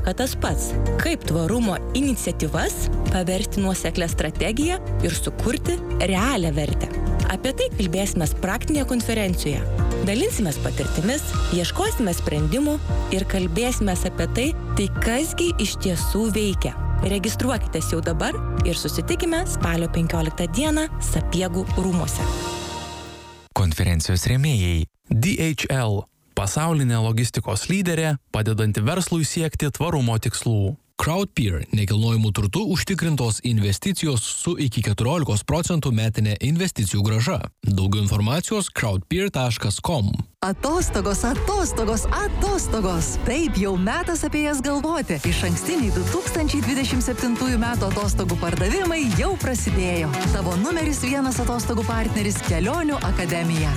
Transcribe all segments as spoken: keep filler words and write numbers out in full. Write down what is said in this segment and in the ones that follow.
kad tas pats, kaip tvarumo iniciatyvas paversti nuoseklią strategiją ir sukurti realią vertę. Apie tai kalbėsime praktinėje konferencijoje. Dalinsimės patirtimis, ieškosime sprendimų ir kalbėsime apie tai, tai kasgi iš tiesų veikia. Registruokitės jau dabar ir susitikime spalio penkioliktą dieną Sapiegų rūmuose. Konferencijos rėmėjai D H L – pasaulinė logistikos lyderė, padedanti verslui siekti tvarumo tikslų. Crowdpeer – nekilnojamų turtų užtikrintos investicijos su iki keturiolikos procentų metinė investicijų grąža. Daugiau informacijos crowdpeer taškas com. Atostogos, atostogos, atostogos. Taip, jau metas apie jas galvoti. Išankstiniai du tūkstančiai dvidešimt septintųjų metų atostogų pardavimai jau prasidėjo. Tavo numeris vienas atostogų partneris Kelionių akademija.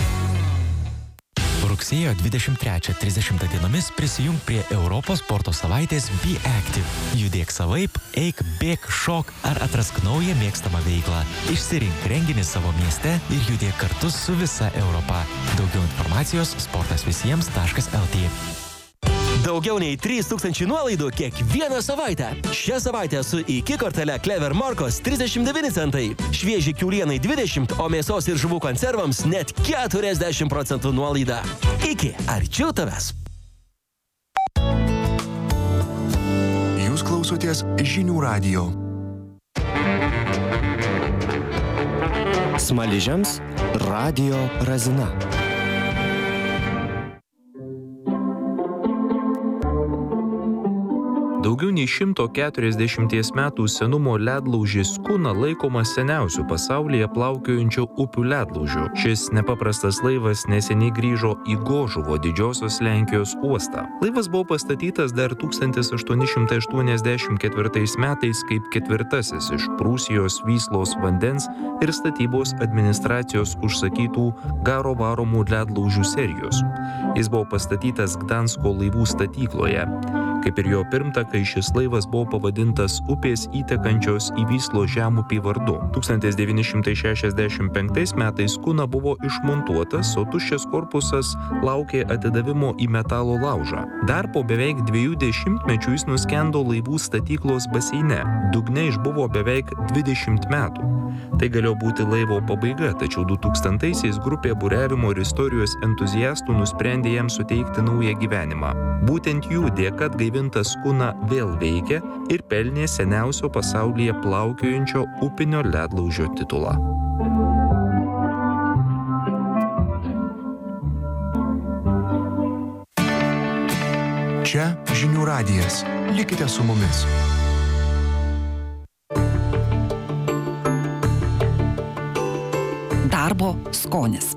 Rugsėjo dvidešimt trečią trisdešimtą dienomis prisijung prie Europos sporto savaitės Be Active. Judėk savaip, eik, bėk, šok ar atrask naują mėgstamą veiklą. Išsirink renginį savo mieste ir judėk kartu su visa Europa. Daugiau informacijos sportas visiems taškas el tė. Daugiau nei trys tūkstančiai nuolaidų kiekvieną savaitę. Šią savaitę su iki kortele Clever Morkos trisdešimt devyni centai. Švieži kiaulienai dvidešimt, o mėsos ir žuvų konservams net keturiasdešimt procentų nuolaida. Iki, arčiau tavęs. Jūs klausotės Žinių radijo. Smaližiams Radio Razina. Daugiau nei šimto keturiasdešimties metų senumo ledlaužis Kuna laikomas seniausiu pasaulyje plaukiojančiu upių ledlaužiu. Šis nepaprastas laivas neseniai grįžo į Gožuvo didžiosios Lenkijos uostą. Laivas buvo pastatytas dar tūkstantis aštuoni šimtai aštuoniasdešimt ketvirtais metais kaip ketvirtasis iš Prūsijos Vyslos vandens ir statybos administracijos užsakytų garo varomų ledlaužių serijos. Jis buvo pastatytas Gdansko laivų statykloje. Kaip ir jo pirmtakai, šis laivas buvo pavadintas upės įtekančios į Vyslo žemupį vardu. tūkstantis devyni šimtai šešiasdešimt penktais metais Kuna buvo išmontuotas, o tuščias korpusas laukė atidavimo į metalo laužą. Dar po beveik dviejų dešimtmečių jis nuskendo laivų statyklos baseine. Dugne išbuvo beveik dvidešimt metų. Tai galėjo būti laivo pabaiga, tačiau du tūkstantaisiais grupė buriavimo ir istorijos entuziastų nusprendė jam suteikti naują gyvenimą. Būtent jų dėka atgaivintas Kuna vėl veikia ir pelnė seniausio pasaulyje plaukiojančio upinio ledlaužio titulą. Čia Žinių radijas. Likite su mumis. Darbo skonis.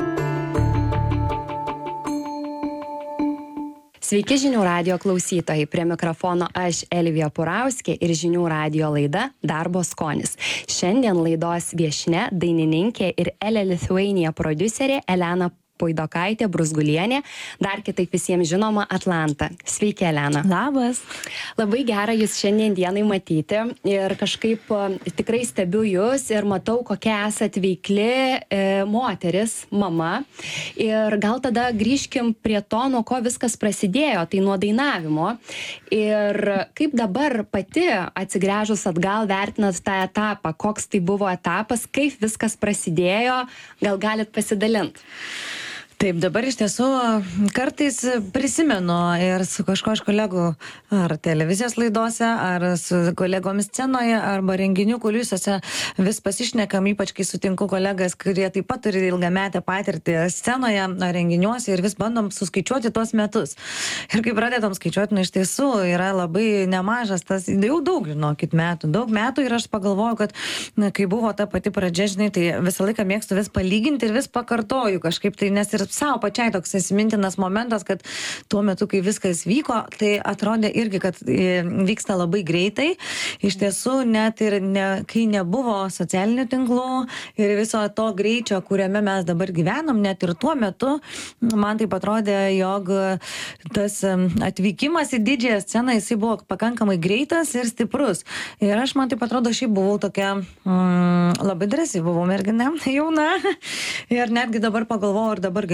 Sveiki Žinių radijo klausytojai, prie mikrofono aš Elvija Purauskė ir Žinių radijo laida Darbo skonis. Šiandien laidos viešnia, dainininkė ir L L Lithuania prodiuserė Elena Puidokaitė Bruzgulienė, dar kitaip visiems žinoma Atlanta. Sveiki, Elena. Labas. Labai gera jūs šiandien dienai matyti ir kažkaip tikrai stebiu jūs ir matau, kokia esat veikli e, moteris, mama. Ir gal tada grįžkim prie to, nuo ko viskas prasidėjo, tai nuo dainavimo. Ir kaip dabar pati atsigręžus atgal vertinat tą etapą, koks tai buvo etapas, kaip viskas prasidėjo, gal galit pasidalinti? Taip, dabar iš tiesų kartais prisimenu ir su kažko iš kolegų ar televizijos laidose, ar su kolegomis scenoje, arba renginių kuliusuose vis pasišnekam, ypač kai sutinku kolegas, kurie taip pat turi ilgametę patirtį scenoje, renginiuose ir vis bandom suskaičiuoti tuos metus. Ir kai pradedam skaičiuoti, nu iš tiesų yra labai nemažas tas, jau daug, žinokit, metų, daug metų ir aš pagalvoju, kad na, kai buvo ta pati pradžia, žinai, tai visą laiką mėgstu vis palyginti ir vis pakartoju kažkaip, tai nes ir savo pačiai toks įsimintinas momentas, kad tuo metu, kai viskas vyko, tai atrodė irgi, kad vyksta labai greitai. Iš tiesų, net ir ne, kai nebuvo socialinių tinklų ir viso to greičio, kuriame mes dabar gyvenam, net ir tuo metu, man taip atrodė, jog tas atvykimas į didžiąją sceną, jisai buvo pakankamai greitas ir stiprus. Ir aš, man taip atrodo, šiaip buvau tokia mm, labai drąsi, buvau mergina, jauna. Ir netgi dabar pagalvojau, ir dabar galiu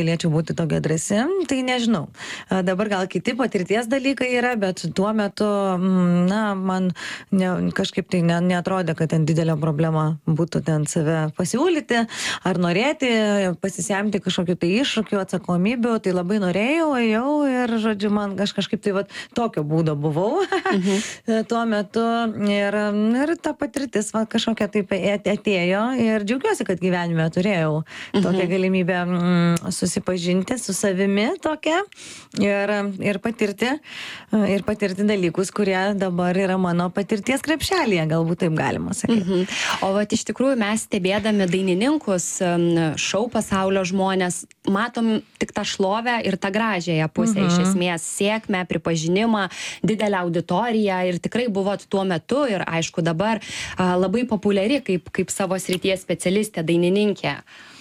galėčiau būti tokia drąsi, tai nežinau. Dabar gal kiti patirties dalykai yra, bet tuo metu, na, man ne, kažkaip tai ne, neatrodė, kad ten didelė problema būtų ten save pasiūlyti, ar norėti, pasisemti kažkokiu tai iššūkiu, atsakomybių, tai labai norėjau, ėjau ir, žodžiu, man aš kažkaip tai va, tokio būdo buvau mhm. tuo metu ir, ir ta patirtis va, kažkokia taip atėjo ir džiaugiuosi, kad gyvenime turėjau tokią mhm. galimybę mm, susipažinti su savimi tokia ir, ir, patirti, ir patirti dalykus, kurie dabar yra mano patirties krepšelėje, galbūt taip galima sakyti. Mhm. O vat, iš tikrųjų mes stebėdami dainininkus, šou pasaulio žmonės, matom tik tą šlovę ir tą gražiąją pusę, mhm. iš esmės sėkmę, pripažinimą, didelę auditoriją ir tikrai buvot tuo metu ir aišku dabar a, labai populiari kaip, kaip savo srities specialistė, dainininkė.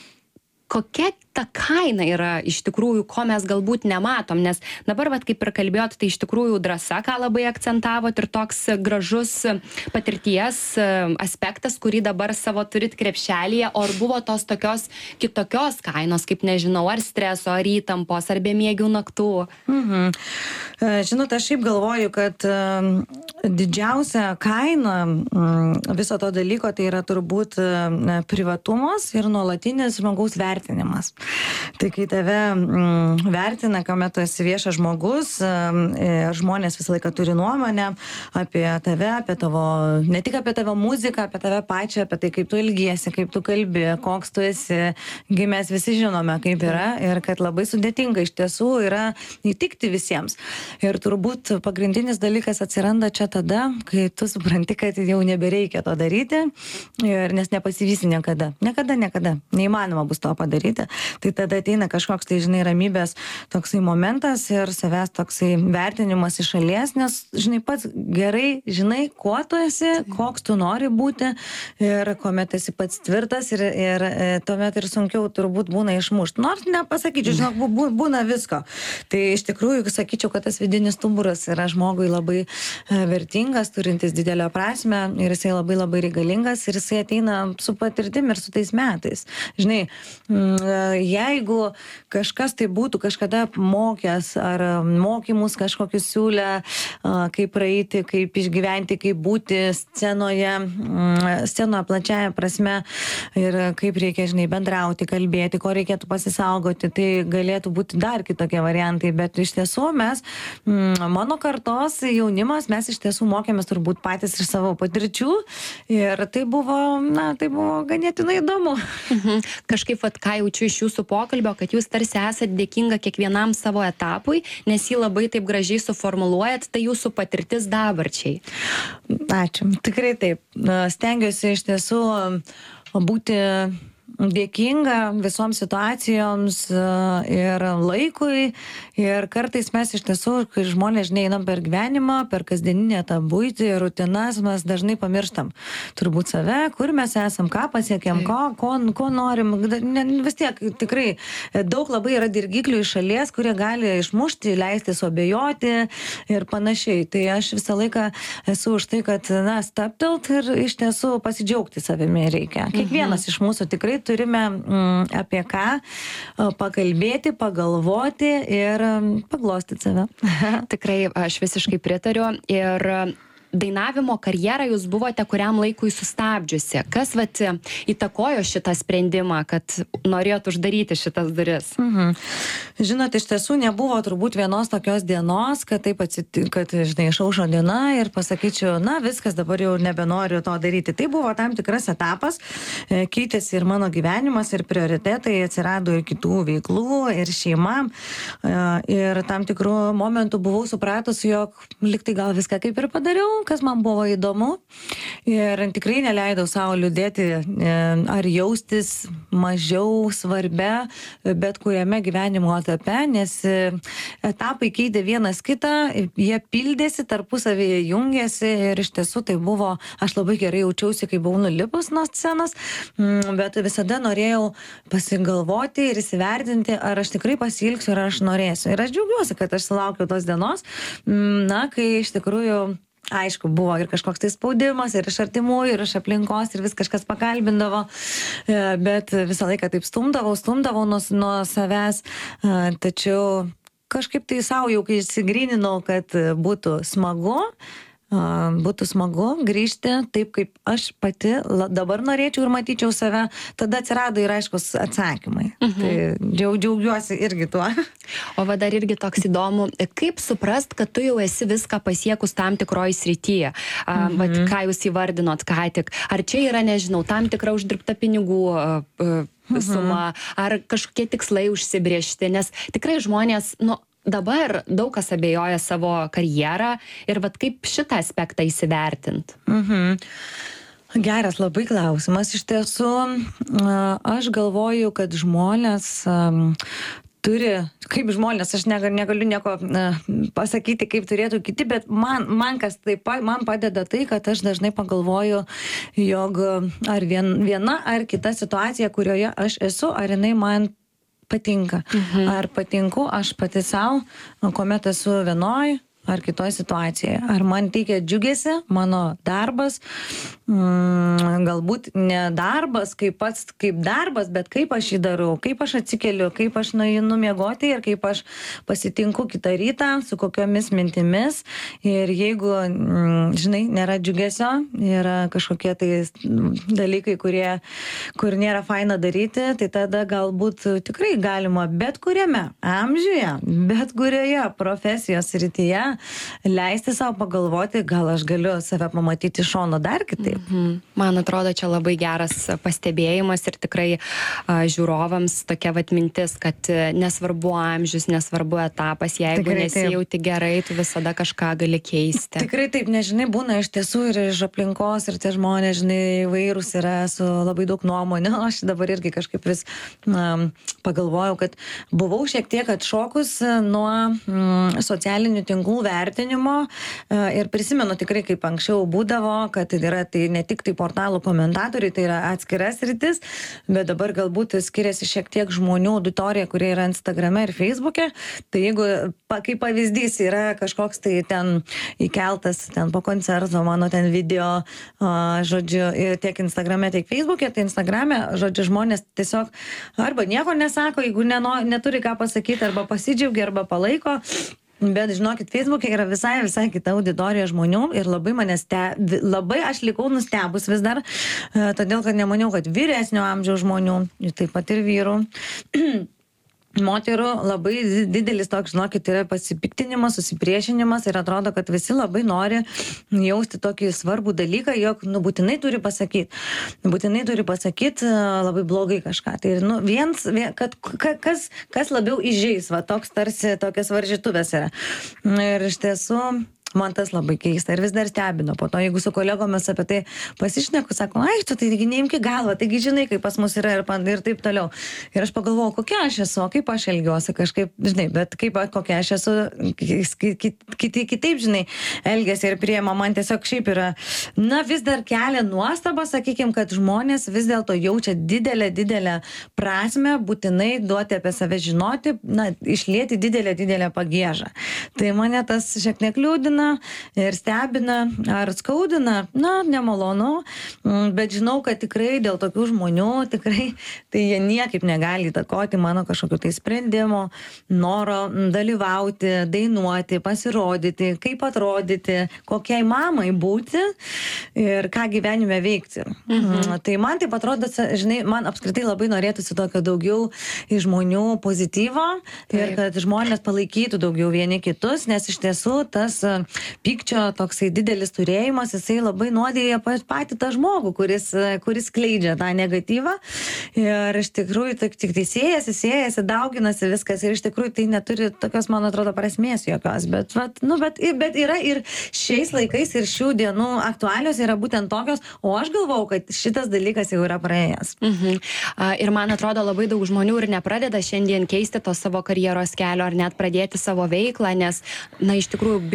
Kokia ta kaina yra iš tikrųjų, ko mes galbūt nematom, nes dabar, vat, kaip ir kalbėjot, tai iš tikrųjų drąsa, ką labai akcentavot ir toks gražus patirties aspektas, kurį dabar savo turit krepšelėje, o ar buvo tos tokios kitokios kainos, kaip nežinau, ar streso, ar įtampos, ar bemiegių naktų? Mhm. Žinot, aš šiaip galvoju, kad didžiausia kaina viso to dalyko tai yra turbūt privatumas ir nuolatinis žmogaus vertinimas. Tai kai tave mm, vertina, kuomet tu esi viešas žmogus, mm, žmonės visą laiką turi nuomonę apie tave, apie tavo, ne tik apie tavo muziką, apie tave pačią, apie tai, kaip tu ilgiesi, kaip tu kalbi, koks tu esi. Kai mes visi žinome, kaip yra ir kad labai sudėtinga iš tiesų yra įtikti visiems. Ir turbūt pagrindinis dalykas atsiranda čia tada, kai tu supranti, kad jau nebereikia to daryti, ir, nes nepasivysi niekada. Niekada, niekada. Neįmanoma bus to padaryti. Tai tada ateina kažkoks, tai žinai, ramybės toksai momentas ir savęs toksai vertinimas iš šalies, nes, žinai, pats gerai žinai, kuo tu esi, koks tu nori būti ir kuomet esi pats tvirtas ir, ir tuomet ir sunkiau turbūt būna išmušti. Nors nepasakyčiau, žinok, būna visko. Tai iš tikrųjų, sakyčiau, kad tas vidinis stuburas yra žmogui labai vertingas, turintis didelio prasme ir jisai labai labai reikalingas ir jisai ateina su patirtim ir su tais metais. Žinai, jeigu kažkas tai būtų kažkada mokęs ar mokymus kažkokius siūlę, kaip praeiti, kaip išgyventi, kaip būti scenoje, scenoje plačiaja prasme ir kaip reikia, žinai, bendrauti, kalbėti, ko reikėtų pasisaugoti, tai galėtų būti dar kitokie variantai, bet iš tiesų mes, mano kartos jaunimas, mes iš tiesų mokėmės turbūt patys iš savo patirčių ir tai buvo, na, tai buvo ganėtinai įdomu. Mhm. Kažkaip, vat, ką jaučiu iš jūsų pokalbio, kad jūs tarsi esate dėkinga kiekvienam savo etapui, nes jį labai taip gražiai suformuluojat, tai jūsų patirtis dabarčiai. Ačiū. Tikrai taip. Stengiuosi iš tiesų būti dėkinga visoms situacijoms ir laikui ir kartais mes iš tiesų, kai žmonės, žinai, einam per gyvenimą, per kasdieninę tą buitį, rutinas, mes dažnai pamirštam turbūt save, kur mes esam, ką pasiekėm, ko, ko, ko norim. Vis tiek tikrai daug labai yra dirgiklių iš šalies, kurie gali išmušti, leisti suabejoti ir panašiai. Tai aš visą laiką esu už tai, kad, na, stabtelt ir iš tiesų pasidžiaugti savimi reikia. Kiekvienas iš mūsų tikrai turime mm, apie ką pakalbėti, pagalvoti ir paglostyti save. Tikrai aš visiškai pritariu ir dainavimo karjerą jūs buvote kuriam laikui sustabdžiusi. Kas vat įtakojo šitą sprendimą, kad norėjot uždaryti šitas duris? Mhm. Žinot, iš tiesų nebuvo turbūt vienos tokios dienos, kad taip atsitiktų, kad, žinai, išaušo diena ir pasakyčiau, na, viskas, dabar jau nebenoriu to daryti. Tai buvo tam tikras etapas, keitėsi ir mano gyvenimas, ir prioritetai, atsirado ir kitų veiklų, ir šeima. Ir tam tikrų momentų buvau supratusi, jog liktai gal viską kaip ir padariau, kas man buvo įdomu ir tikrai neleidau savo liūdėti ar jaustis mažiau svarbia bet kuriame gyvenimo etape, nes etapai keitė vienas kitą, jie pildėsi, tarpusavyje jungėsi ir iš tiesų tai buvo, aš labai gerai jaučiausi, kai buvau nulipus nuo scenos, bet visada norėjau pasigalvoti ir įsivertinti, ar aš tikrai pasiilgsiu, ar aš norėsiu. Ir aš džiaugiuosi, kad aš sulaukiau tos dienos, na, kai iš tikrųjų aišku, buvo ir kažkoks tai spaudimas, ir iš artimųjų, ir iš aplinkos, ir vis kažkas pakalbindavo, bet visą laiką taip stumdavau, stumdavau nuo, nuo savęs, tačiau kažkaip tai savo jau, kai įsigryninau, kad būtų smagu, būtų smagu grįžti taip, kaip aš pati dabar norėčiau ir matyčiau save, tada atsirado ir aiškus atsakymai. Mhm. Tai džiaug, džiaugiuosi irgi tuo. O va dar irgi toks įdomu, kaip suprast, kad tu jau esi viską pasiekus tam tikroj srityje. Mhm. Va, ką jūs įvardinot ką tik. Ar čia yra, nežinau, tam tikra uždirbta pinigų suma, mhm. ar kažkokie tikslai užsibriežti, nes tikrai žmonės, nu, dabar daug kas abejoja savo karjerą ir vat kaip šitą aspektą įsivertint. Mhm. Geras labai klausimas. Iš tiesų, aš galvoju, kad žmonės um, turi, kaip žmonės, aš negaliu, negaliu nieko uh, pasakyti, kaip turėtų kiti, bet man, man kas taip pat, man padeda tai, kad aš dažnai pagalvoju, jog ar vien, viena ar kita situacija, kurioje aš esu, ar jinai man patinka. Mhm. Ar patinku aš pati savo, kuomet esu vienoj ar kitoj situacijoje. Ar man teikia džiugesi mano darbas, mm, galbūt ne darbas kaip pats, kaip darbas, bet kaip aš jį darau, kaip aš atsikeliu, kaip aš nueinu miegoti ir kaip aš pasitinku kitą rytą, su kokiomis mintimis. Ir jeigu, mm, žinai, nėra džiugesio, yra kažkokie tai dalykai, kurie, kur nėra faina daryti, tai tada galbūt tikrai galima bet kuriame amžiuje, bet kurioje profesijos srityje leisti savo pagalvoti, gal aš galiu save pamatyti šono dar kitaip. Mhm. Man atrodo, čia labai geras pastebėjimas ir tikrai a, žiūrovams tokia vat mintis, kad nesvarbu amžius, nesvarbu etapas, jeigu tikrai nesijauti taip gerai, tu visada kažką gali keisti. Tikrai taip, nežinai, būna iš tiesų ir iš aplinkos, ir tie žmonės, žinai, įvairūs yra su labai daug nuomonių. Aš dabar irgi kažkaip vis um, pagalvojau, kad buvau šiek tiek atšokus nuo um, socialinių tinklų vertinimo ir prisimenu tikrai, kaip anksčiau būdavo, kad yra tai ne tik tai portalų komentatoriai, tai yra atskiras rytis, bet dabar galbūt skiriasi šiek tiek žmonių auditorija, kurie yra Instagrame ir Facebook'e. Tai jeigu, kaip pavyzdys, yra kažkoks tai ten įkeltas ten po koncerto, mano ten video, žodžiu, tiek Instagrame, tiek Facebook'e, tai Instagrame, žodžiu, žmonės tiesiog arba nieko nesako, jeigu neno, neturi ką pasakyti, arba pasidžiaugia, arba palaiko. Bet žinokit, Facebook'e yra visai, visai kita auditorija žmonių ir labai mane stebi, labai aš likau nustebus vis dar, todėl kad nemaniau, kad vyresnio amžiaus žmonių, taip pat ir vyrų, moterų labai didelis toks, žinokit, yra pasipiktinimas, susipriešinimas ir atrodo, kad visi labai nori jausti tokį svarbų dalyką, jog, nu, būtinai turi pasakyti, būtinai turi pasakyti labai blogai kažką. Tai, nu, viens, vien, kad kas, kas labiau įžeis, va, toks tarsi tokias varžytuvės yra. Ir iš tiesų, man tas labai keista ir vis dar stebino. Po to, jeigu su kolegomis apie tai pasišneku, sako, ai, tu taigi neimki galvą, taigi žinai, kaip pas mus yra ir, ir taip toliau. Ir aš pagalvojau, kokia aš esu, kaip aš elgiuosi kažkaip, žinai, bet kaip kokia aš esu, kiti kitaip, žinai, elgiasi ir priema, man tiesiog šiaip yra, na, vis dar kelia nuostabą, sakykime, kad žmonės vis dėlto jaučia didelę, didelę prasmę, būtinai duoti apie save žinoti, na, išlieti didelę, didelę pagiežą. Tai mane tas šiek tiek liūdina ir stebina ar skaudina, na, nemalonu, bet žinau, kad tikrai dėl tokių žmonių, tikrai tai jie niekaip negali įtakoti mano kažkokiu tai sprendimo, noro dalyvauti, dainuoti, pasirodyti, kaip atrodyti, kokiai mamai būti ir ką gyvenime veikti. Mhm. Tai man taip atrodo, žinai, man apskritai labai norėtųsi tokio daugiau iš žmonių pozityvo ir kad žmonės palaikytų daugiau vieni kitus, nes iš tiesų tas pykčio toksai didelis turėjimas, jisai labai nuodėja patį tą žmogų, kuris, kuris skleidžia tą negatyvą ir iš tikrųjų tik, tik tai siejasi, siejasi, dauginasi viskas ir iš tikrųjų tai neturi tokios, man atrodo, prasmės jokios, bet, vat, nu, bet, bet yra ir šiais laikais ir šių dienų aktualios yra būtent tokios, o aš galvau, kad šitas dalykas jau yra praėjęs. Mhm. Ir man atrodo, labai daug žmonių ir nepradeda šiandien keisti to savo karjeros kelio ar net pradėti savo veiklą, nes, na, iš tikrųjų bijo tų neigiamų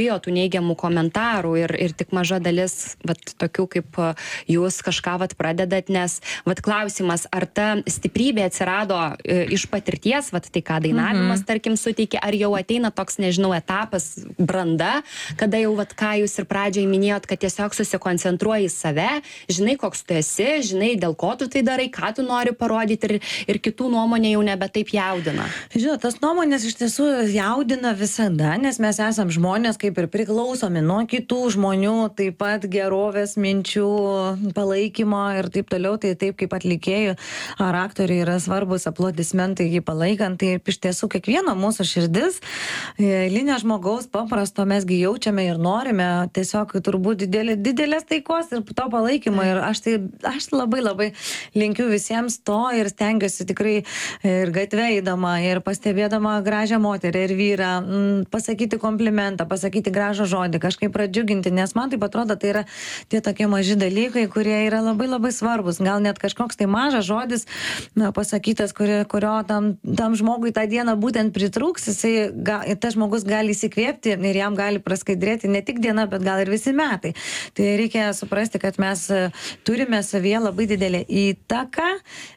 neigiamų komentarų ir, ir tik maža dalis, vat, tokių kaip jūs kažką vat, pradedat, nes vat, klausimas, ar ta stiprybė atsirado iš patirties, vat, tai ką dainavimas, mhm. tarkim, suteikia, ar jau ateina toks, nežinau, etapas, branda, kada jau, vat, ką jūs ir pradžiai minėjot, kad tiesiog susikoncentruoji į save, žinai, koks tu esi, žinai, dėl ko tu tai darai, ką tu nori parodyti ir, ir kitų nuomonė jau nebe taip jaudina. Žinot, tas nuomonės iš tiesų jaudina visada, nes mes esam žmonės kaip ir priklausomi nuo kitų žmonių, taip pat gerovės, minčių, palaikymo ir taip toliau, tai taip kaip atlikėjų ar aktoriai yra svarbus aplodismentai jį palaikant, tai iš tiesų kiekvieno mūsų širdis, eilinio žmogaus paprasto mesgi jaučiame ir norime tiesiog turbūt didelė, didelės taikos ir to palaikymo ir aš tai aš labai labai linkiu visiems to ir stengiuosi tikrai ir gatve eidama ir pastebėdama gražią moterį ir vyrą, m, pasakyti komplimentą, pasakyti gražą žodį, kažkaip pradžiuginti, nes man taip atrodo, tai yra tie tokie maži dalykai, kurie yra labai labai svarbus. Gal net kažkoks tai mažas žodis na, pasakytas, kurio, kurio tam, tam žmogui tą dieną būtent pritrūks, jisai, ga, tas žmogus gali įsikvėpti ir jam gali praskaidrėti ne tik diena, bet gal ir visi metai. Tai reikia suprasti, kad mes turime savyje labai didelę įtaką,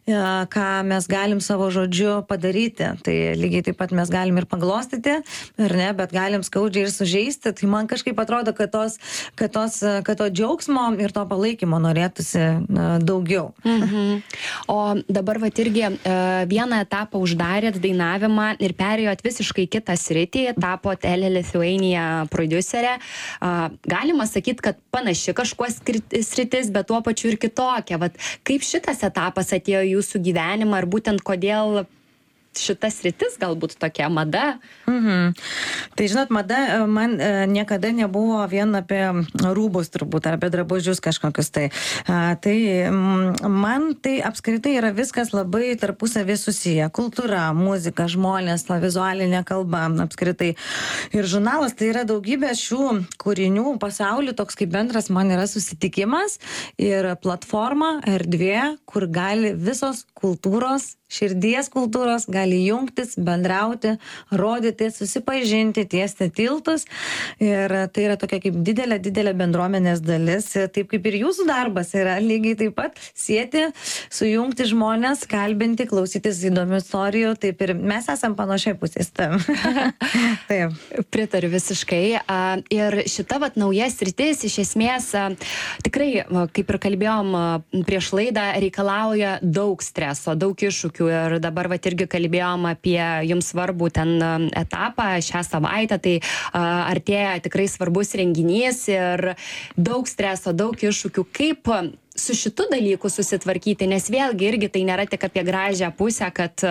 ką mes galim savo žodžiu padaryti. Tai lygiai taip pat mes galim ir paglostyti, ar ne, bet galim skaudžiai ir sužeisti. Tai man kažkaip atrodo, kad, tos, kad, tos, kad to džiaugsmo ir to palaikymo norėtųsi daugiau. Mhm. O dabar vat irgi vieną etapą uždarėt dainavimą ir perėjot visiškai kitą sritį, tapot Tele Lithuania prodiuserė. Galima sakyti, kad panaši kažkuo sritis, bet tuo pačiu ir kitokia. Vat kaip šitas etapas atėjo į jūsų gyvenimą ir būtent kodėl šitas sritis galbūt tokia mada? Mhm. Tai žinot, mada man e, niekada nebuvo vien apie rūbus turbūt, ar apie drabužius kažkokius tai. A, tai m, man tai apskritai yra viskas labai tarpusavį susiję. Kultūra, muzika, žmonės, ta vizualinė kalba apskritai. Ir žurnalas tai yra daugybė šių kūrinių pasaulių, toks kaip bendras man yra susitikimas ir platforma, erdvė, kur gali visos kultūros, širdies kultūros gali jungtis, bendrauti, rodyti, susipažinti, tiesti tiltus. Ir tai yra tokia kaip didelė, didelė bendruomenės dalis. Taip kaip ir jūsų darbas yra lygiai taip pat sieti, sujungti žmonės, kalbinti, klausytis įdomių istorijų. Taip ir mes esam panašiai pusės tam. Taip. Pritariu visiškai. Ir šita vat nauja sritis iš esmės tikrai, kaip ir kalbėjom prieš laidą, reikalauja daug streso, daug iššūkių. Ir dabar vat irgi kalbėjom apie jums svarbų ten etapą šią savaitę, tai uh, artėja tikrai svarbus renginys ir daug streso, daug iššūkių. Kaip su šitu dalyku susitvarkyti, nes vėlgi irgi tai nėra tik apie gražią pusę, kad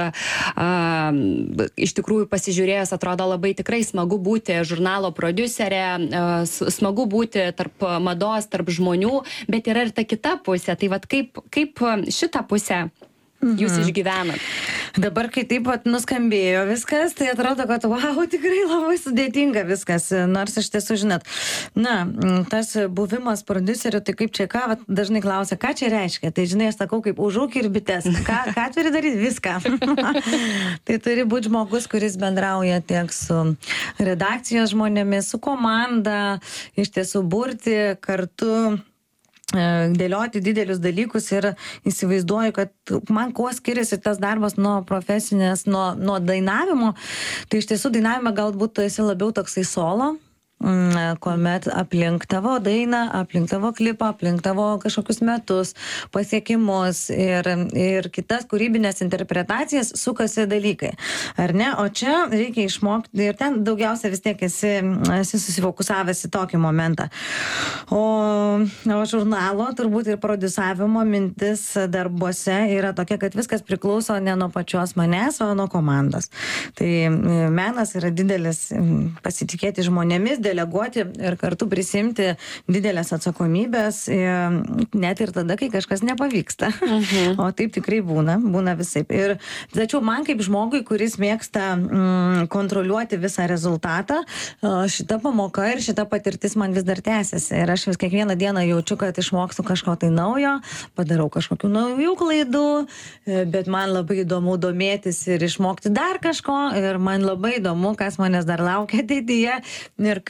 uh, iš tikrųjų pasižiūrėjus atrodo labai tikrai smagu būti žurnalo prodiuserė, uh, smagu būti tarp mados, tarp žmonių, bet yra ir ta kita pusė. Tai vat kaip, kaip šitą pusę jūs išgyvenat? Dabar, kai taip pat nuskambėjo viskas, tai atrodo, kad wow, tikrai labai sudėtinga viskas. Nors iš tiesų, žinot, na, tas buvimas prodiuseriu, tai kaip čia ką, vat, dažnai klausia, ką čia reiškia? Tai žinai, aš sakau, kaip užūkį ir bites. Ką, ką turi daryti? Viską. Tai turi būti žmogus, kuris bendrauja tiek su redakcijos žmonėmis, su komanda, iš tiesų burti kartu, dėlioti didelius dalykus ir įsivaizduoju, kad man kuo skiriasi tas darbas nuo profesinės, nuo, nuo dainavimo, tai iš tiesų dainavime galbūt tu esi labiau toksai solo, kuomet aplink tavo dainą, aplink tavo klipą, aplink tavo kažkokius metus, pasiekimus ir, ir kitas kūrybinės interpretacijas sukasi dalykai. Ar ne? O čia reikia išmokti ir ten daugiausia vis tiek esi, esi susifokusavęs į tokį momentą. O, o žurnalo turbūt ir prodiusavimo mintis darbuose yra tokia, kad viskas priklauso ne nuo pačios manęs, o nuo komandos. Tai menas yra didelis pasitikėti žmonėmis, deleguoti ir kartu prisimti didelės atsakomybės, net ir tada, kai kažkas nepavyksta. Mhm. O taip tikrai būna, būna visaip. Ir tačiau man kaip žmogui, kuris mėgsta mm, kontroliuoti visą rezultatą, šita pamoka ir šita patirtis man vis dar tęsiasi. Ir aš vis kiekvieną dieną jaučiu, kad išmokstu kažko tai naujo, padarau kažkokių naujų klaidų, bet man labai įdomu domėtis ir išmokti dar kažko. Ir man labai įdomu, kas manęs dar laukia ateityje ir kaip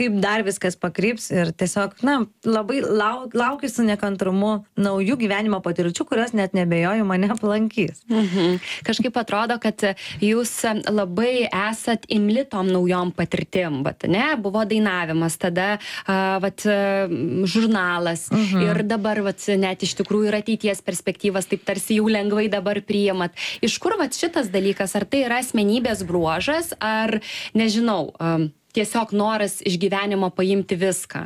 kaip dar viskas pakryps ir tiesiog, na, labai lau, laukiu su nekantrumu naujų gyvenimo patirčių, kurios net nebejoju mane aplankys. Mhm. Kažkaip atrodo, kad jūs labai esat imli tom naujom patirtim, bet ne, buvo dainavimas, tada a, vat, žurnalas mhm. ir dabar vat, net iš tikrųjų ir ateities perspektyvas taip tarsi jau lengvai dabar priimat. Iš kur vat šitas dalykas, ar tai yra asmenybės bruožas, ar, nežinau, um, tiesiog noras iš gyvenimo paimti viską?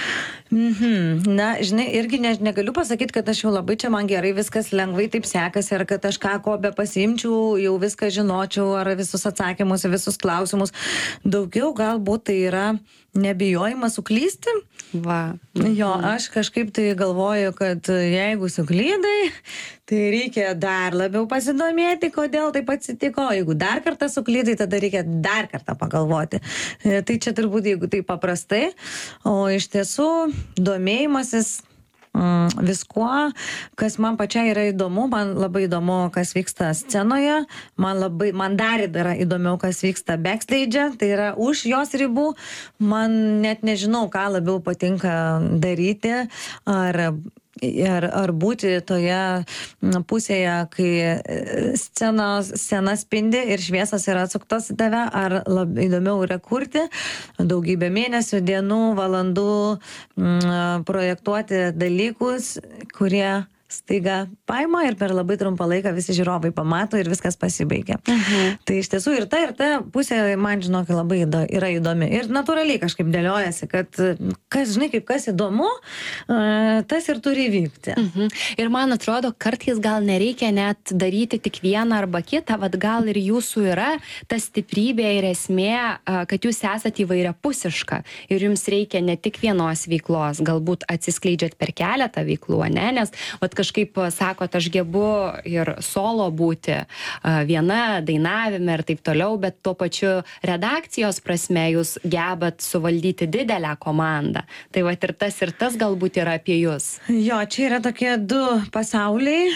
Mhm. Na, žinai, irgi ne, negaliu pasakyti, kad aš jau labai čia man gerai viskas lengvai taip sekasi, ar kad aš ką ko be pasiimčiau, jau viską žinočiau, ar visus atsakymus, visus klausimus. Daugiau galbūt tai yra nebijojimas suklysti. Va. Jo, aš kažkaip tai galvoju, kad jeigu suklydai, tai reikia dar labiau pasidomėti, kodėl taip atsitiko. Jeigu dar kartą suklydai, tada reikia dar kartą pagalvoti. Tai čia turbūt, jeigu tai paprastai, o iš tiesų domėjimasis viskuo, kas man pačiai yra įdomu, man labai įdomu, kas vyksta scenoje, man, labai, man dar yra įdomiau, kas vyksta backstage, tai yra už jos ribų, man net nežinau, ką labiau patinka daryti, ar Ar, ar būti toje pusėje, kai scenos, scena spindi ir šviesas yra atsuktos į tave, ar labai įdomiau yra kurti daugybę mėnesių, dienų, valandų, m, projektuoti dalykus, kurie staiga paima ir per labai trumpą laiką visi žiūrovai pamato ir viskas pasibaigia. Mhm. Tai iš tiesų ir ta, ir ta pusė man, žinok, labai įdo, yra įdomi. Ir natūraliai kažkaip dėliojasi, kad kas, žinai, kaip kas įdomu, tas ir turi vykti. Mhm. Ir man atrodo, kartais gal nereikia net daryti tik vieną arba kitą, vad gal ir jūsų yra ta stiprybė ir esmė, kad jūs esate įvairiapusiška ir jums reikia ne tik vienos veiklos, galbūt atsiskleidžiat per keletą veiklų, ne? Nes vat kažkaip sakot, aš gebu ir solo būti viena, dainavime ir taip toliau, bet tuo pačiu redakcijos prasme jūs gebat suvaldyti didelę komandą. Tai vat ir tas ir tas galbūt yra apie jūs. Jo, čia yra tokie du pasauliai,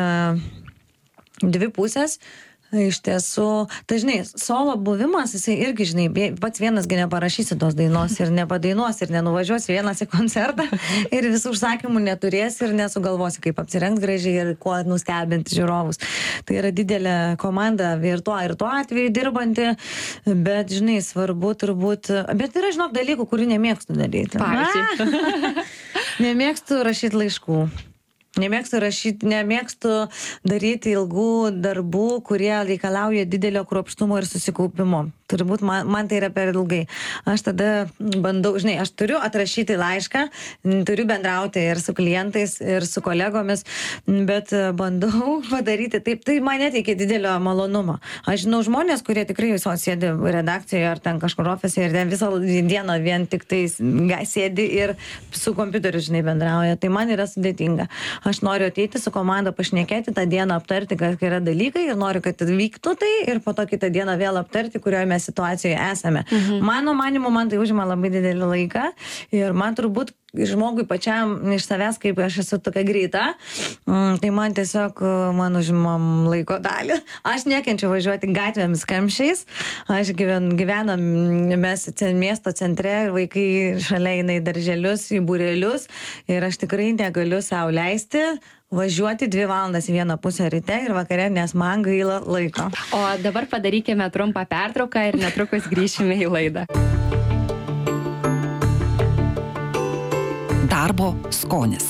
dvi pusės. Iš tiesų, tai žinai, solo buvimas, jisai irgi, žinai, pats vienasgi neparašysi tos dainos ir nepadainuosi ir nenuvažiuosi vienas į koncertą ir visų užsakymų neturėsi ir nesugalvosi, kaip apsirengti gražiai ir kuo nustebinti žiūrovus. Tai yra didelė komanda ir tuo, ir tuo atveju dirbanti, bet, žinai, svarbu turbūt, bet yra, žinok, dalykų, kurių nemėgstu daryti. Pavyzdžiui. Nemėgstu rašyti laiškų. Nemėgstu rašyti, nemėgstu daryti ilgų darbų, kurie reikalauja didelio kruopštumo ir susikaupimo. Turbūt man, man tai yra per ilgai. Aš tada bandau, žinai, aš turiu atrašyti laišką, turiu bendrauti ir su klientais, ir su kolegomis, bet bandau padaryti taip, tai man neteikia didelio malonumo. Aš žinau žmonės, kurie tikrai viso sėdi redakcijoje ar ten kažkur ofise ir ten visą dieną vien tik tai sėdi ir su kompiuteriu, žinai, bendrauja. Tai man yra sudėtinga. Aš noriu ateiti su komanda, pašnekėti tą dieną, aptarti, kad yra dalykai ir noriu, kad vyktų tai ir po to kitą dieną vėl aptarti, kurioje mes situacijoje esame. Mhm. Mano manimu, man tai užima labai didelį laiką ir man turbūt žmogui pačiam iš savęs, kaip aš esu tokia greita, tai man tiesiog, man užimam laiko dalį. Aš nekenčiu važiuoti gatvėmis kamščiais, aš gyven, gyvenam mes miesto centre ir vaikai šalia eina į darželius, į būrelius ir aš tikrai negaliu sau leisti važiuoti dvi valandas į vieną pusę ryte ir vakare, nes man gaila laiko. O dabar padarykime trumpą pertrauką ir netrukus grįšime į laidą. Darbo skonis.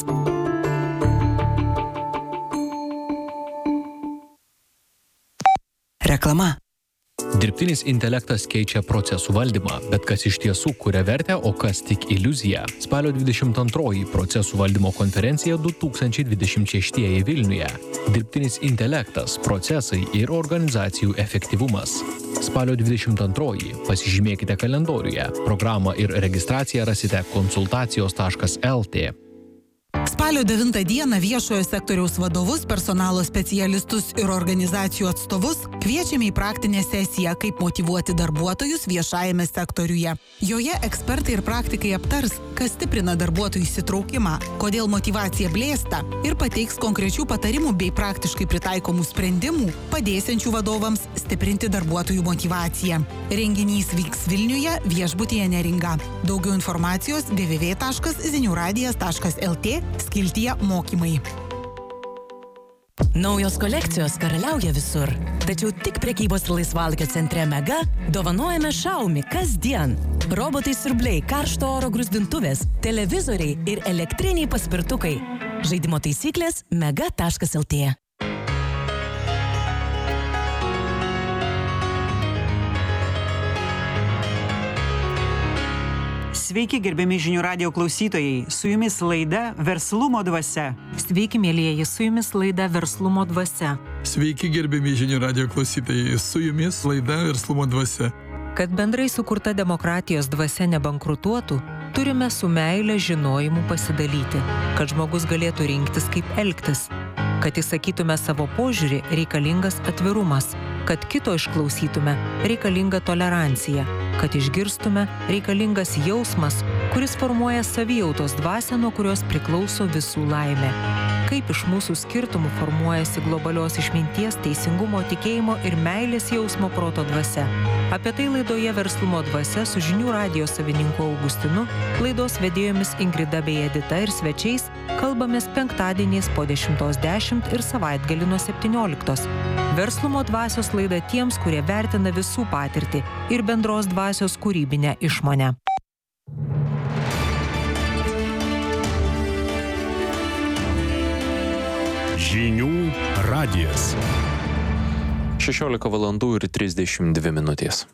Reklama. Dirbtinis intelektas keičia procesų valdymą, bet kas iš tiesų kuria vertę, o kas tik iliuzija. Spalio dvidešimt antroji procesų valdymo konferencija du tūkstančiai dvidešimt šeštieji Vilniuje. Dirbtinis intelektas, procesai ir organizacijų efektyvumas. Spalio dvidešimt antroji pasižymėkite kalendoriuje. Programą ir registraciją rasite konsultacijos taškas el tė. Spalio devintą dieną viešojo sektoriaus vadovus, personalo specialistus ir organizacijų atstovus kviečiame į praktinę sesiją, kaip motyvuoti darbuotojus viešajame sektoriuje. Joje ekspertai ir praktikai aptars, kas stiprina darbuotojų įsitraukimą, kodėl motyvacija blėsta ir pateiks konkrečių patarimų bei praktiškai pritaikomų sprendimų, padėsiančių vadovams stiprinti darbuotojų motyvaciją. Renginys vyks Vilniuje, viešbutyje Neringa. Daugiau informacijos w w w taškas zinių radijas taškas l t skiltyje mokymai. Naujos kolekcijos karaliauja visur. Tačiau tik prekybos ir laisvalgio centre Mega dovanojame Xiaomi kasdien. Robotai siurbliai, karšto oro grūzdintuvės, televizoriai ir elektriniai paspirtukai. Žaidimo taisyklės mega taškas l t. Sveiki, gerbiami žinių radijo klausytojai. Su jumis laida Verslumo dvasia. Sveiki, mėlyjeji, su jumis laida Verslumo dvasia. Sveiki, gerbiami žinių radijo klausytojai. Su jumis laida Verslumo dvasia. Kad bendrai sukurta demokratijos dvasia nebankrutuotų, turime su meile žinojimu pasidalyti, kad žmogus galėtų rinktis, kaip elgtis. Kad įsakytume savo požiūrį, reikalingas atvirumas. Kad kito išklausytume, reikalinga tolerancija. Kad išgirstume, reikalingas jausmas, kuris formuoja savijautos dvasią, nuo kurios priklauso visų laimė. Kaip iš mūsų skirtumų formuojasi globalios išminties, teisingumo, tikėjimo ir meilės jausmo proto dvasia. Apie tai laidoje Verslumo dvasia su žinių radijo savininku Augustinu, laidos vedėjomis Ingrida bei Edita ir svečiais kalbamės penktadieniais po dešimtos dešimt ir savaitgalį nuo septynioliktos. Verslumo dvasios laida tiems, kurie vertina visų patirtį ir bendros dvasios kūrybinę išmonę. Žinių radijas. šešiolika valandų ir trisdešimt dvi minutės.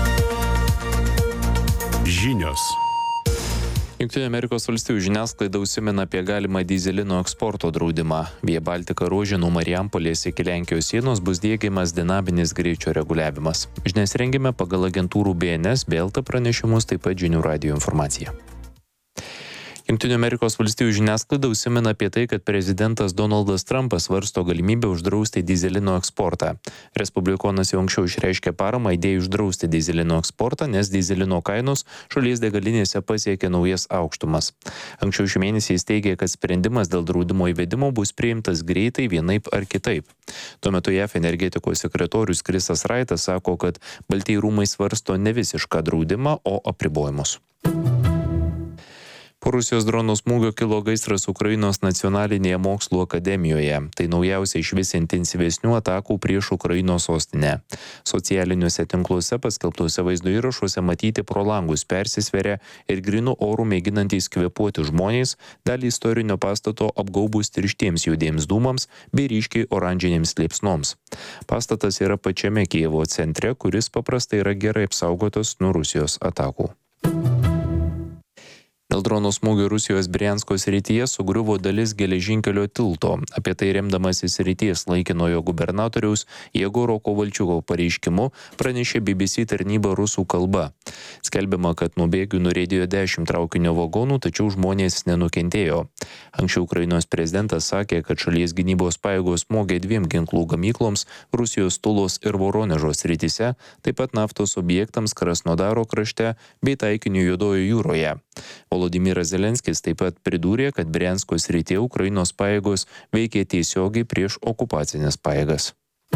Žinios. Jungtinių Amerikos valstijų žiniasklaida užsimena apie galimą dyzelino eksporto draudimą. Via Baltica ruože nuo Marijampolės iki Lenkijos sienos bus diegiamas dinaminis greičio reguliavimas. Žinias rengėme pagal agentūrų B N S, B L T pranešimus, taip pat žinių radijo informaciją. Jungtinių Amerikos valstijų žiniasklaida užsimena apie tai, kad prezidentas Donaldas Trumpas svarsto galimybę uždrausti dyzelino eksportą. Respublikonas jau anksčiau išreiškė paramą idėjai uždrausti dyzelino eksportą, nes dyzelino kainos šalies degalinėse pasiekė naujas aukštumas. Anksčiau šį mėnesį jis teigė, kad sprendimas dėl draudimo įvedimo bus priimtas greitai vienaip ar kitaip. Tuo metu J A F energetikos sekretorius Krisas Raitas sako, kad Baltieji rūmai svarsto ne visišką draudimą, o apribojimus. Po Rusijos drono smūgio kilo gaisras Ukrainos nacionalinėje mokslo akademijoje. Tai naujausia iš vis intensyvesnių atakų prieš Ukrainos sostinę. Socialiniuose tinkluose paskelbtuose vaizdo įrašuose matyti pro langus persisveria ir grinu orų mėginantys kvėpuoti žmonės, dalį istorinio pastato apgaubus tirštiems juodiems dūmams bei ryškiai oranžinėms liepsnoms. Pastatas yra pačiame Kijevo centre, kuris paprastai yra gerai apsaugotas nuo Rusijos atakų. Dėl drono smūgio Rusijos Briansko srityje sugriuvo dalis geležinkelio tilto. Apie tai remdamasis srities laikinojo gubernatoriaus Jegoro Kovalčiuko pareiškimu pranešė B B C tarnyba rusų kalba. Skelbiama, kad nuo bėgių nuriedėjo dešimt traukinio vagonų, tačiau žmonės nenukentėjo. Anksčiau Ukrainos prezidentas sakė, kad šalies gynybos pajėgos smogė dviem ginklų gamykloms Rusijos Tulos ir Voronežo srityse, taip pat naftos objektams Krasnodaro krašte bei taikiniu Juodojoje jūroje. Volodymyras Zelenskis taip pat pridūrė, kad Briansko srityje Ukrainos pajėgos veikė tiesiogiai prieš okupacinės pajėgas.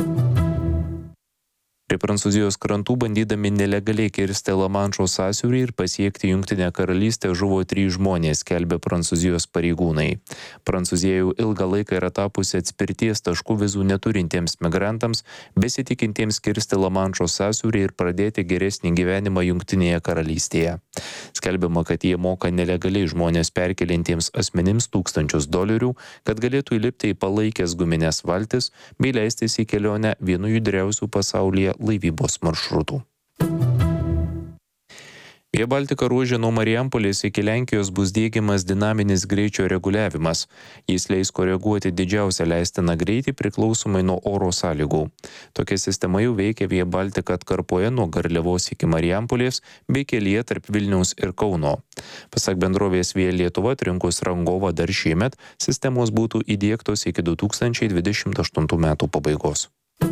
Prie Prancūzijos krantų bandydami nelegaliai kirsti Lamanšo sąsiaurį ir pasiekti Jungtinę karalystę žuvo trys žmonės, skelbia Prancūzijos pareigūnai. Prancūzija jau ilgą laiką yra tapusi atspirties taškų vizų neturintiems migrantams, besitikintiems kirsti Lamanšo sąsiaurį ir pradėti geresnį gyvenimą Jungtinėje karalystėje. Skelbiama, kad jie moka nelegaliai žmonės perkeliantiems asmenims tūkstančius dolerių, kad galėtų įlipti į palaikęs guminės valtis bei leistis į kelionę vienu judriausių pasaulyje laivybos maršrutų. Via Baltica ruože nuo Marijampolės iki Lenkijos bus diegiamas dinaminis greičio reguliavimas. Jis leis koreguoti didžiausią leistiną greitį priklausomai nuo oro sąlygų. Tokia sistema jau veikia Via Baltica atkarpoje nuo Garliavos iki Marijampolės bei kelyje tarp Vilniaus ir Kauno. Pasak bendrovės Via Lietuva atrinkus rangovą dar šiemet, sistemos būtų įdiegtos iki du tūkstančiai dvidešimt aštuntų metų pabaigos.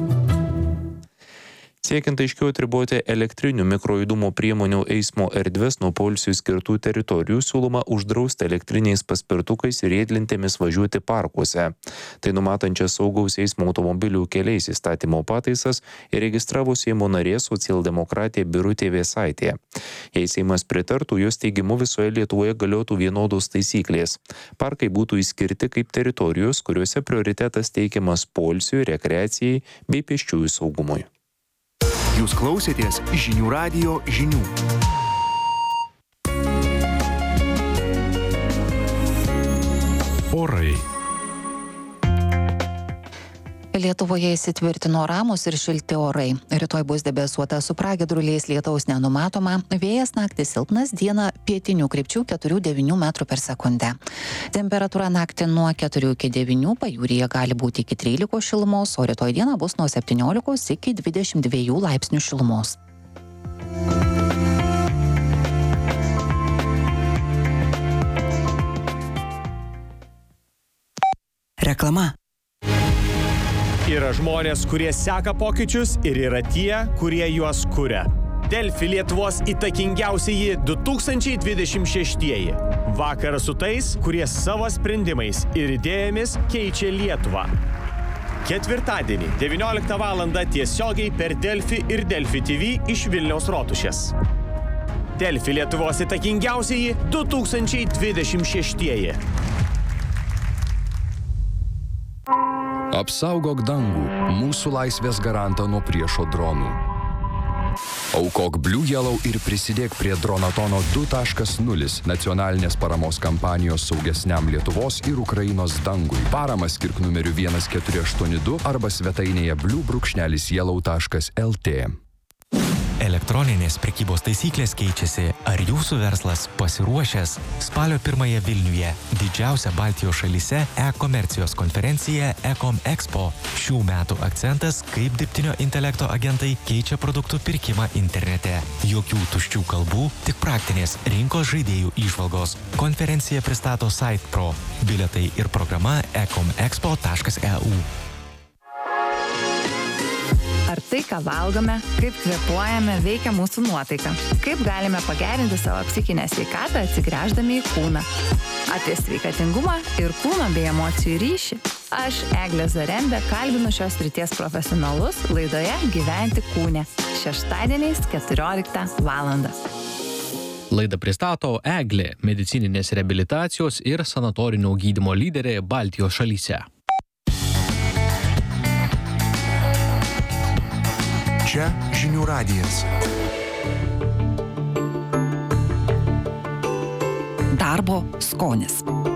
Siekiant aiškiau atriboti elektrinių mikrojudumo priemonių eismo erdves nuo poilsiui skirtų teritorijų, siūloma uždrausti elektriniais paspirtukais ir riedlentėmis važiuoti parkuose. Tai numatančias saugaus eismo automobilių keliais įstatymo pataisas įregistravo Seimo narė socialdemokratė Birutė Vėsaitė. Jei Seimas pritartų, jos teigimu visoje Lietuvoje galiotų vienodos taisyklės. Parkai būtų išskirti kaip teritorijos, kuriuose prioritetas teikiamas poilsiui, rekreacijai bei pėsčiųjų saugumui. Jūs klausėtės Žinių radijo žinių. Orai. Lietuvoje įsitvirtino ramūs ir šilti orai. Rytoj bus debesuota su pragiedruliais, lietaus nenumatoma, vėjas naktį silpnas, dieną pietinių krypčių keturi devyni metrų per sekundę. Temperatūra naktį nuo keturių iki devynių, pajūryje gali būti iki trylikos šilumos, o rytoj dieną bus nuo septyniolikos iki dvidešimt dviejų laipsnių šilumos. Reklama. Yra žmonės, kurie seka pokyčius ir yra tie, kurie juos kuria. Delfi Lietuvos įtakingiausieji du tūkstančiai dvidešimt šeštieji. Vakaras su tais, kurie savo sprendimais ir idėjomis keičia Lietuvą. Ketvirtadienį, devynioliktą valandą tiesiogiai per Delfi ir Delfi T V iš Vilniaus Rotušės. Delfi Lietuvos įtakingiausieji du tūkstančiai dvidešimt šeštieji. Apsaugok dangų, mūsų laisvės garantą nuo priešo dronų. Aukok Blue Yellow ir prisidėk prie Dronatono du taškas nulis nacionalinės paramos kampanijos saugesniam Lietuvos ir Ukrainos dangui. Paramą skirk numeriu vienas keturi aštuoni du arba svetainėje blue brūkšnelis yellow taškas l t. Elektroninės prekybos taisyklės keičiasi. Ar jūsų verslas pasiruošęs? Spalio pirmąją Vilniuje didžiausia Baltijos šalyse e-komercijos konferencija e-com expo. Šių metų akcentas, kaip dirbtinio intelekto agentai keičia produktų pirkimą internete. Jokių tuščių kalbų, tik praktinės rinkos žaidėjų įžvalgos. Konferencija pristato SitePro. Bilietai ir programa e com expo taškas e u. Ar tai, ką valgome, kaip kvėpuojame, veikia mūsų nuotaiką? Kaip galime pagerinti savo psichinę sveikatą atsigręždami į kūną? Apie sveikatingumą ir kūno bei emocijų ryšį. Aš, Eglė Zarembė, kalbinu šios srities profesionalus laidoje Gyventi kūne. Šeštadieniais keturioliktą valandą. Laidą pristato Eglė, medicininės reabilitacijos ir sanatorinio gydymo lyderė Baltijos šalyse. Čia Žinių radijas. Darbo skonis.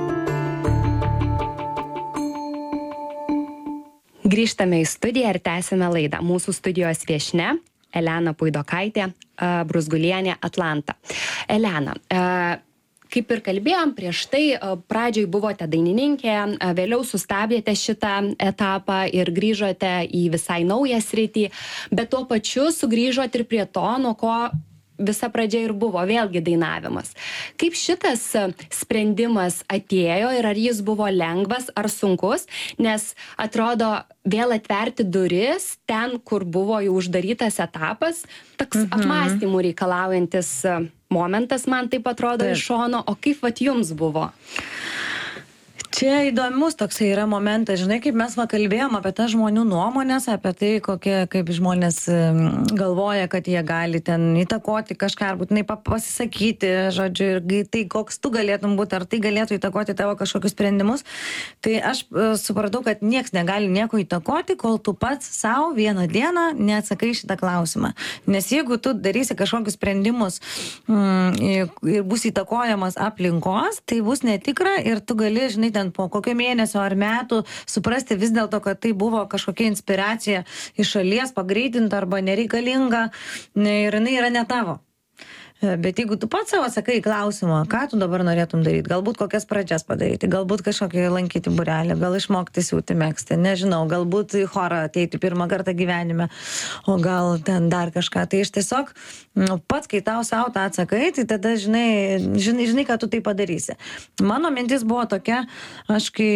Grįžtame į studiją ir tęsime laidą. Mūsų studijos viešnia Elena Puidokaitė, Bruzgulienė, Atlanta. Elena, kaip ir kalbėjom, prieš tai pradžioj buvote dainininkė, vėliau sustabdėte šitą etapą ir grįžote į visai naują sritį, bet tuo pačiu sugrįžote ir prie to, nuo ko visa pradžia ir buvo, vėlgi dainavimas. Kaip šitas sprendimas atėjo ir ar jis buvo lengvas ar sunkus, nes atrodo vėl atverti duris ten, kur buvo jau uždarytas etapas, toks mhm. apmąstymų reikalaujantis momentas, man taip atrodo taip. Iš šono, o kaip vat jums buvo? Čia įdomus toksai yra momentas, žinai, kaip mes va kalbėjom apie tą žmonių nuomonės, apie tai, kokie, kaip žmonės galvoja, kad jie gali ten įtakoti kažką, ar būtinai pasisakyti, žodžiu, ir tai, koks tu galėtum būti, ar tai galėtų įtakoti tavo kažkokius sprendimus. Tai aš supratau, kad nieks negali nieko įtakoti, kol tu pats savo vieną dieną neatsakai šitą klausimą. Nes jeigu tu darysi kažkokius sprendimus mm, ir bus įtakojamas aplinkos, tai bus netikra ir tu gali, žinai, ten po kokio mėnesio ar metų suprasti vis dėlto, kad tai buvo kažkokia inspiracija iš šalies, pagreitinta arba nereikalinga ir jinai yra ne tavo. Bet jeigu tu pats savo sakai klausimą, ką tu dabar norėtum daryti, galbūt kokias pradžias padaryti, galbūt kažkokį lankyti būrelį, gal išmokti siūti megzti, nežinau, galbūt į chorą ateiti pirmą kartą gyvenime, o gal ten dar kažką. Tai iš tiesiog nu, pats, kai tau savo tą atsakai, tai tada žinai, žinai, žinai, ką tu tai padarysi. Mano mintis buvo tokia, aš kai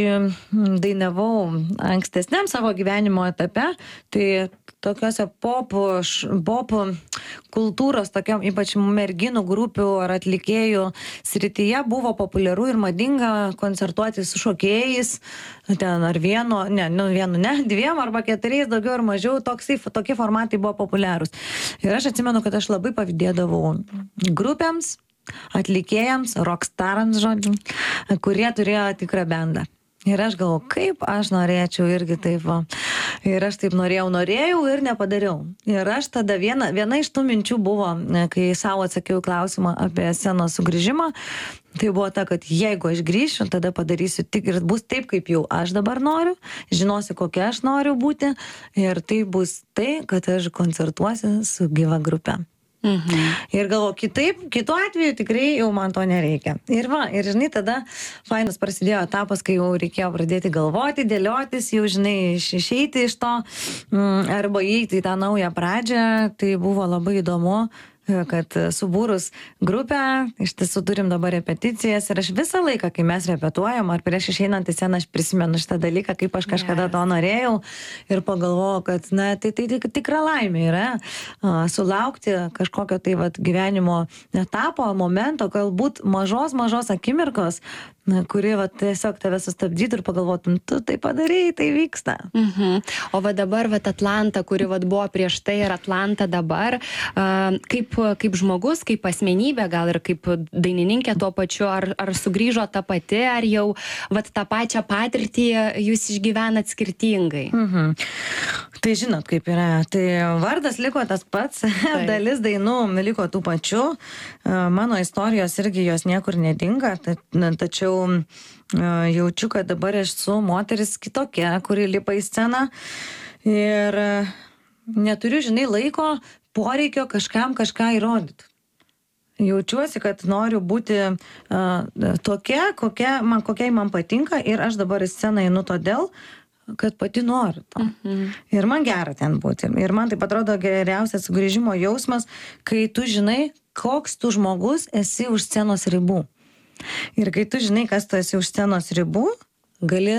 dainavau ankstesniam savo gyvenimo etape, tai tokiuose pop, pop kultūros, tokiam ypač merginų grupių ar atlikėjų srityje buvo populiaru ir madinga koncertuoti su šokėjais, ten ar vienu, ne, nu vienu, ne, dviem arba keturiais, daugiau ar mažiau, toksai, tokie formatai buvo populiarūs. Ir aš atsimenu, kad aš labai pavydėdavau grupėms, atlikėjams, rockstarams, žodžiu, kurie turėjo tikrą bendą. Ir aš galvoju, kaip aš norėčiau irgi taip, va. Ir aš taip norėjau, norėjau ir nepadariau. Ir aš tada viena, viena iš tų minčių buvo, kai savo atsakiau klausimą apie scenos sugrįžimą, tai buvo ta, kad jeigu aš grįšiu, tada padarysiu tik ir bus taip, kaip jau aš dabar noriu, žinosiu, kokia aš noriu būti, ir tai bus tai, kad aš koncertuosiu su gyva grupe. Mhm. Ir galvoju, kitaip, kitu atveju tikrai jau man to nereikia. Ir va, ir žinai, tada fainas prasidėjo etapas, kai jau reikėjo pradėti galvoti, dėliotis, jau žinai, išeiti iš to, arba įeiti į tą naują pradžią. Tai buvo labai įdomu, kad subūrus grupę, iš tiesų turim dabar repeticijas ir aš visą laiką, kai mes repetuojam, ar prieš išeinant į sceną, aš prisimenu šitą dalyką, kaip aš kažkada to norėjau ir pagalvojau, kad na, tai, tai, tai tikra laimė yra a, sulaukti kažkokio tai vat, gyvenimo etapo, momento, galbūt mažos, mažos akimirkos, na, kuri vat, tiesiog tave sustabdytų ir pagalvotum, tu tai padarei, tai vyksta. Mhm. O va dabar vat, Atlanta, kuri vat, buvo prieš tai ir Atlanta dabar, a, kaip kaip žmogus, kaip asmenybė, gal ir kaip dainininkė tuo pačiu, ar, ar sugrįžo ta pati, ar jau vat, tą pačią patirtį jūs išgyvenat skirtingai? Mhm. Tai žinot, kaip yra. Tai vardas liko tas pats, tai. Dalis dainų liko tų pačių. Mano istorijos irgi jos niekur nedinga, tačiau jaučiu, kad dabar esu moteris kitokia, kuri lipa į sceną ir neturiu, žinai, laiko poreikio kažkam kažką įrodyti. Jaučiuosi, kad noriu būti uh, tokia, kokia man, kokiai man patinka ir aš dabar į sceną einu todėl, kad pati noriu to. Mhm. Ir man gera ten būti. Ir man taip atrodo geriausias sugrįžimo jausmas, kai tu žinai, koks tu žmogus esi už scenos ribų. Ir kai tu žinai, kas tu esi už scenos ribų, gali